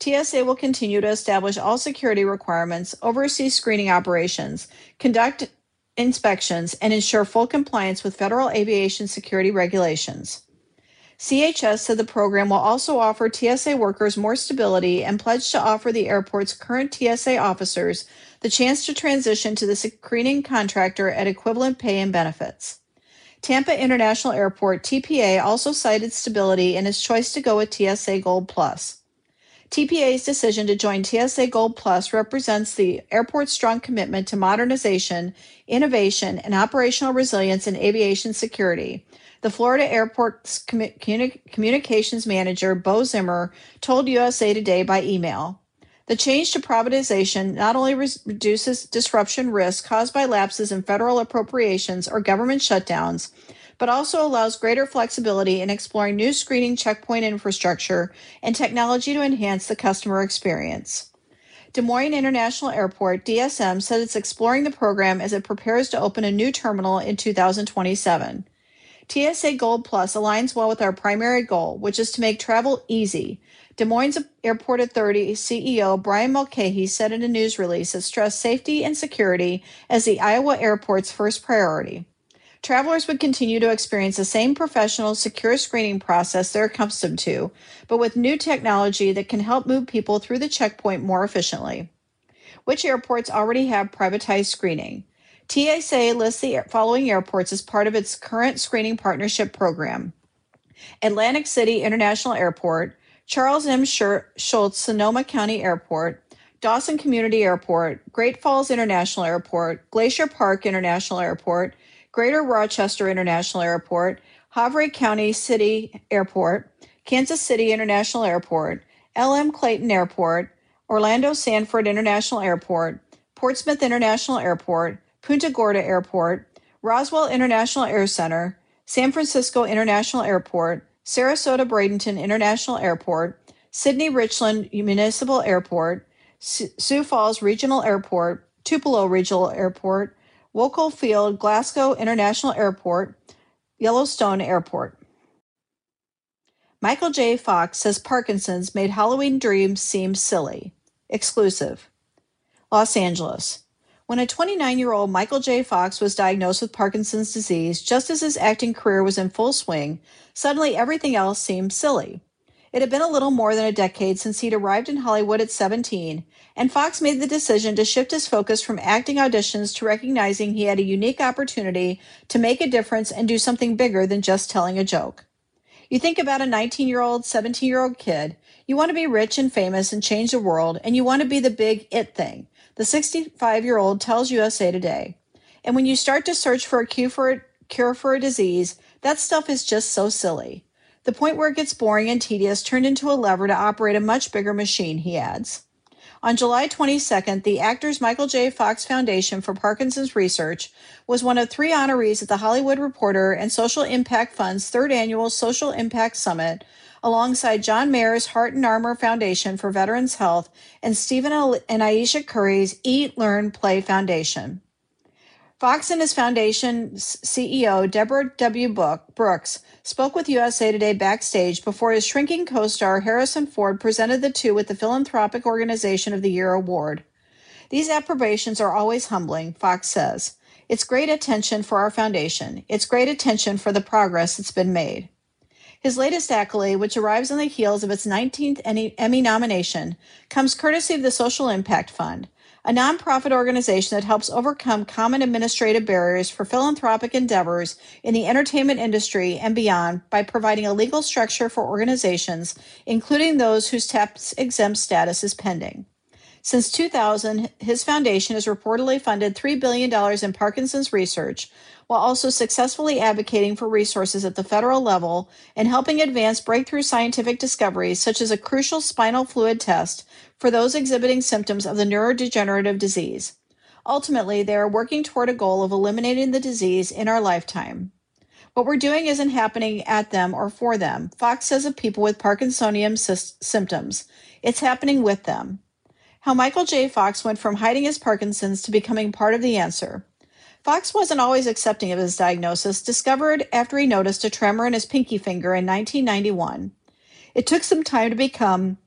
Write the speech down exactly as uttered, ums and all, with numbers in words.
T S A will continue to establish all security requirements, oversee screening operations, conduct inspections, and ensure full compliance with federal aviation security regulations. C H S said the program will also offer T S A workers more stability and pledged to offer the airport's current T S A officers the chance to transition to the screening contractor at equivalent pay and benefits. Tampa International Airport, T P A, also cited stability in its choice to go with T S A Gold Plus. T P A's decision to join T S A Gold Plus represents the airport's strong commitment to modernization, innovation, and operational resilience in aviation security. The Florida Airport's communi- communications manager, Bo Zimmer, told U S A Today by email. The change to privatization not only re- reduces disruption risk caused by lapses in federal appropriations or government shutdowns, but also allows greater flexibility in exploring new screening checkpoint infrastructure and technology to enhance the customer experience. Des Moines International Airport, D S M, said it's exploring the program as it prepares to open a new terminal in two thousand twenty-seven. T S A Gold Plus aligns well with our primary goal, which is to make travel easy. Des Moines Airport Authority C E O Brian Mulcahy said in a news release that stressed safety and security as the Iowa airport's first priority. Travelers would continue to experience the same professional, secure screening process they're accustomed to, but with new technology that can help move people through the checkpoint more efficiently. Which airports already have privatized screening? T S A lists the following airports as part of its current screening partnership program: Atlantic City International Airport, Charles M. Schultz Sonoma County Airport, Dawson Community Airport, Great Falls International Airport, Glacier Park International Airport, Greater Rochester International Airport, Havre County City Airport, Kansas City International Airport, L M Clayton Airport, Orlando Sanford International Airport, Portsmouth International Airport, Punta Gorda Airport, Roswell International Air Center, San Francisco International Airport, Sarasota Bradenton International Airport, Sydney Richland Municipal Airport, Sioux Falls Regional Airport, Tupelo Regional Airport, Wokel Field Glasgow International Airport, Yellowstone Airport. Michael J. Fox says Parkinson's made Halloween dreams seem silly. Exclusive. Los Angeles. When a twenty-nine-year-old Michael J. Fox was diagnosed with Parkinson's disease, just as his acting career was in full swing, suddenly everything else seemed silly. It had been a little more than a decade since he'd arrived in Hollywood at seventeen, and Fox made the decision to shift his focus from acting auditions to recognizing he had a unique opportunity to make a difference and do something bigger than just telling a joke. You think about a nineteen-year-old, seventeen-year-old kid, you want to be rich and famous and change the world, and you want to be the big it thing, the sixty-five-year-old tells U S A Today. And when you start to search for a cure for a, cure for a disease, that stuff is just so silly. The point where it gets boring and tedious turned into a lever to operate a much bigger machine, he adds. On July twenty-second, the Actors Michael J. Fox Foundation for Parkinson's Research was one of three honorees at the Hollywood Reporter and Social Impact Fund's third annual Social Impact Summit, alongside John Mayer's Heart and Armor Foundation for Veterans Health and Stephen and Aisha Curry's Eat, Learn, Play Foundation. Fox and his foundation's C E O, Deborah W. Brooks, spoke with U S A Today backstage before his shrinking co-star Harrison Ford presented the two with the Philanthropic Organization of the Year award. These approbations are always humbling, Fox says. It's great attention for our foundation. It's great attention for the progress that's been made. His latest accolade, which arrives on the heels of its nineteenth Emmy nomination, comes courtesy of the Social Impact Fund, a nonprofit organization that helps overcome common administrative barriers for philanthropic endeavors in the entertainment industry and beyond by providing a legal structure for organizations, including those whose tax-exempt status is pending. Since two thousand, his foundation has reportedly funded three billion dollars in Parkinson's research, while also successfully advocating for resources at the federal level and helping advance breakthrough scientific discoveries such as a crucial spinal fluid test for those exhibiting symptoms of the neurodegenerative disease. Ultimately, they are working toward a goal of eliminating the disease in our lifetime. What we're doing isn't happening at them or for them, Fox says of people with Parkinsonian sy- symptoms. It's happening with them. How Michael J. Fox went from hiding his Parkinson's to becoming part of the answer. Fox wasn't always accepting of his diagnosis, discovered after he noticed a tremor in his pinky finger in nineteen ninety-one. It took some time to become